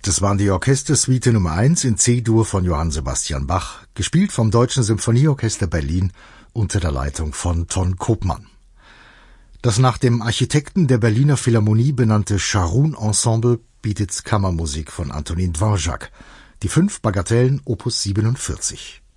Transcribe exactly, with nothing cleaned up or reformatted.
Das waren die Orchestersuite Nummer eins in C-Dur von Johann Sebastian Bach, gespielt vom Deutschen Symphonieorchester Berlin unter der Leitung von Ton Koopman. Das nach dem Architekten der Berliner Philharmonie benannte Scharun Ensemble bietet Kammermusik von Antonin Dvorak, die fünf Bagatellen Opus siebenundvierzig.